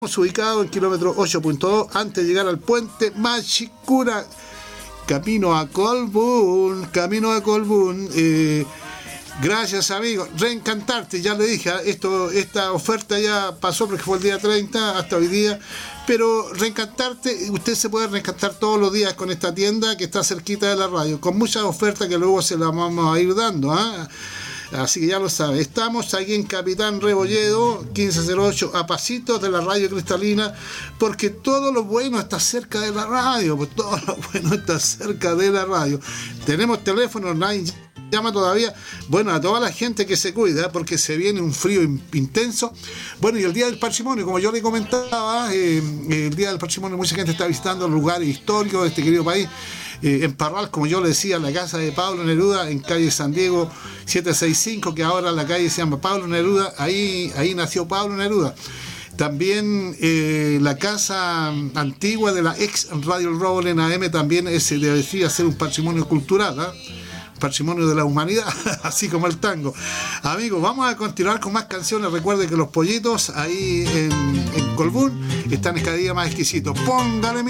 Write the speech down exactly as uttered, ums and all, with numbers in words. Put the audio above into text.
ubicado en kilómetro ocho punto dos antes de llegar al puente Machicura, camino a Colbún, camino a Colbún. Eh, gracias, amigo. Reencantarte, ya le dije, esto, esta oferta ya pasó porque fue el día treinta hasta hoy día, pero Reencantarte, usted se puede reencantar todos los días con esta tienda que está cerquita de la radio, con muchas ofertas que luego se las vamos a ir dando, ¿eh? Así que ya lo sabe, estamos aquí en Capitán Rebolledo, quince cero ocho, a pasitos de la radio cristalina, porque todo lo bueno está cerca de la radio, pues todo lo bueno está cerca de la radio. Tenemos teléfono, nadie llama todavía. Bueno, a toda la gente que se cuida, porque se viene un frío intenso. Bueno, y el Día del Patrimonio, como yo le comentaba, eh, el Día del Patrimonio, mucha gente está visitando lugares históricos de este querido país. Eh, en Parral, como yo le decía, la casa de Pablo Neruda en calle San Diego setecientos sesenta y cinco, que ahora la calle se llama Pablo Neruda, ahí, ahí nació Pablo Neruda. También eh, la casa antigua de la ex Radio El Roble en A M también ese debería ser un patrimonio cultural, ¿eh? Patrimonio de la humanidad, así como el tango. Amigos, vamos a continuar con más canciones. Recuerden que los pollitos ahí en, en Colbún están cada día más exquisitos. Póngale mi